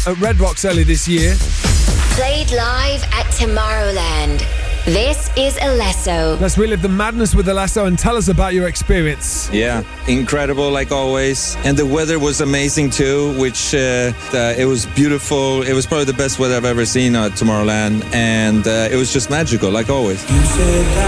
at Red Rocks earlier this year. Played live at Tomorrowland. This is Alesso. Let's relive the madness with Alesso and tell us about your experience. Yeah, incredible like always. And the weather was amazing too, which it was beautiful. It was probably the best weather I've ever seen at Tomorrowland. And it was just magical like always.